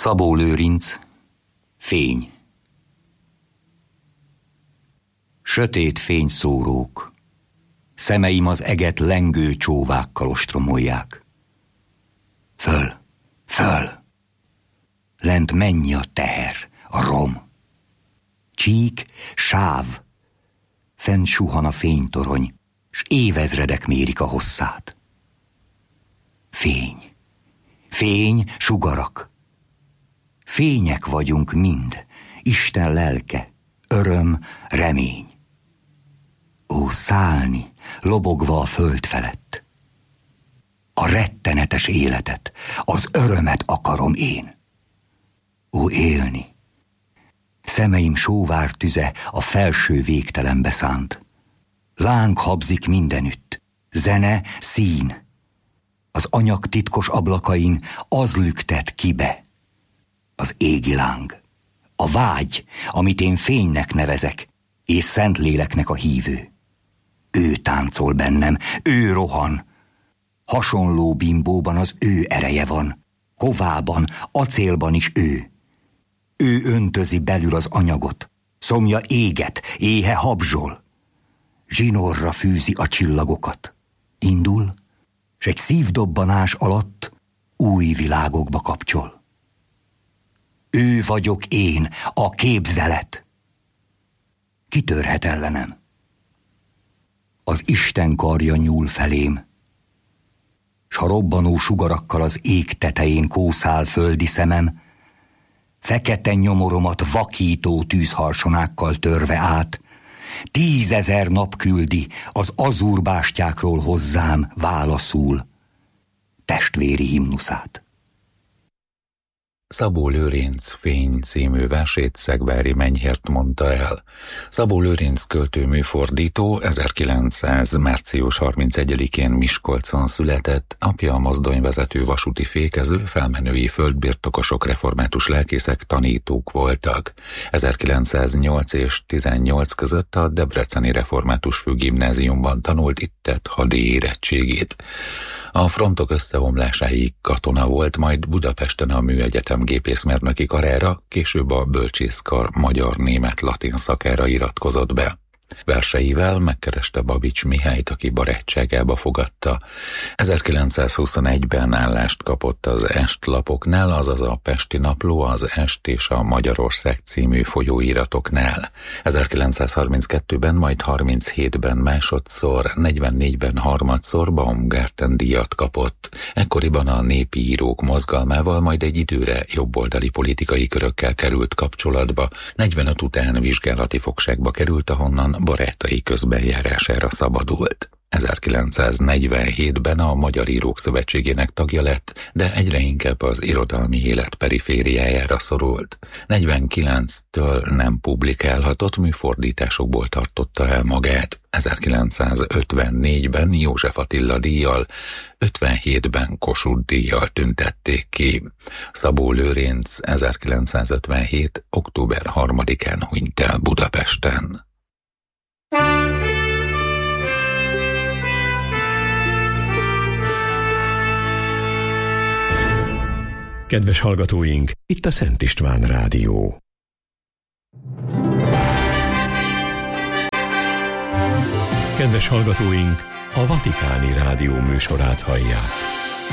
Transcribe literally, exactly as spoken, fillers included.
Szabó Lőrinc, Fény. Sötét fényszórók, szemeim az eget lengő csóvákkal ostromolják. Föl, föl, lent mennyi a teher, a rom. Csík, sáv, fenn suhan a fénytorony, s évezredek mérik a hosszát. Fény, fény, sugarak. Fények vagyunk mind, Isten lelke, öröm, remény. Ó, szállni, lobogva a föld felett. A rettenetes életet, az örömet akarom én. Ó, élni. Szemeim sóvár tüze a felső végtelenbe szánt. Láng habzik mindenütt, zene, szín. Az anyag titkos ablakain az lüktet kibe. Az égi láng, a vágy, amit én fénynek nevezek, és Szentléleknek a hívő. Ő táncol bennem, ő rohan. Hasonló bimbóban az ő ereje van, kovában, acélban is ő. Ő öntözi belül az anyagot, szomja éget, éhe habzsol. Zsinorra fűzi a csillagokat. Indul, s egy szívdobbanás alatt új világokba kapcsol. Ő vagyok én, a képzelet. Ki törhet ellenem? Az Isten karja nyúl felém, s ha robbanó sugarakkal az ég tetején kószál földi szemem, fekete nyomoromat vakító tűzharsonákkal törve át, tízezer nap küldi az azúrbástyákról hozzám válaszul testvéri himnuszát. Szabó Lőrinc Fény című versét Szegvári Menyhért mondta el. Szabó Lőrinc költő-műfordító ezerkilencszáz. március harmincegyedikén Miskolcon született, apja a mozdonyvezető vasúti fékező, felmenői földbirtokosok, református lelkészek, tanítók voltak. ezerkilencszáznyolc és tizennyolc között a Debreceni Református Főgimnáziumban tanult, itt tett hadi érettségét. A frontok összeomlásáig katona volt, majd Budapesten a Műegyetem gépészmérnöki karára, később a bölcsészkar magyar-német-latin szakára iratkozott be. Verseivel megkereste Babics Mihályt, aki barátságába fogadta. ezerkilencszázhuszonegyben állást kapott az Est lapoknál, azaz a Pesti Napló, az Est és a Magyarország című folyóiratoknál. ezerkilencszázharminckettőben, majd harminchétben másodszor, negyvennégyben harmadszor Baumgarten díjat kapott. Ekkoriban a népi írók mozgalmával, majd egy időre jobboldali politikai körökkel került kapcsolatba. negyvenöt után vizsgálati fogságba került, ahonnan barátai közbenjárására szabadult. ezerkilencszáznegyvenhétben a Magyar Írók Szövetségének tagja lett, de egyre inkább az irodalmi élet perifériájára szorult. negyvenkilenctől nem publikálhatott, műfordításokból tartotta el magát. ezerkilencszázötvennégyben József Attila díjjal, ötvenhétben Kossuth díjjal tüntették ki. Szabó Lőrinc ezerkilencszázötvenhét. október harmadikán hunyt el Budapesten. Kedves hallgatóink, itt a Szent István Rádió. Kedves hallgatóink, a Vatikáni Rádió műsorát hallják.